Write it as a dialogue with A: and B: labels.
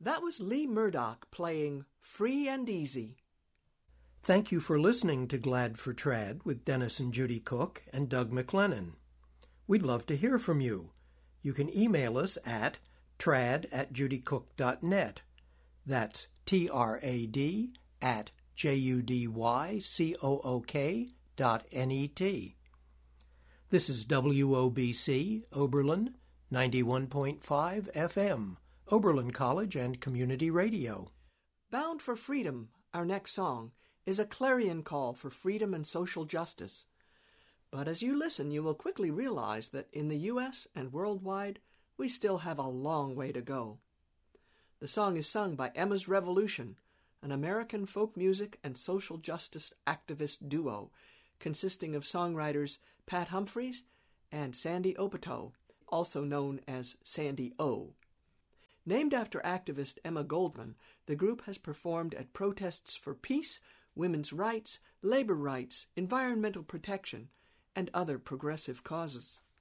A: That was Lee Murdoch playing Free and Easy.
B: Thank you for listening to Glad for Trad with Dennis and Judy Cook and Doug McLennan. We'd love to hear from you. You can email us at trad@judycook.net. That's trad@judycook.net. This is WOBC, Oberlin, 91.5 FM, Oberlin College and Community Radio.
A: Bound for Freedom, our next song, is a clarion call for freedom and social justice. But as you listen, you will quickly realize that in the U.S. and worldwide, we still have a long way to go. The song is sung by Emma's Revolution, an American folk music and social justice activist duo consisting of songwriters Pat Humphries and Sandy Opatow, also known as Sandy O. Named after activist Emma Goldman, the group has performed at protests for peace, women's rights, labor rights, environmental protection, and other progressive causes.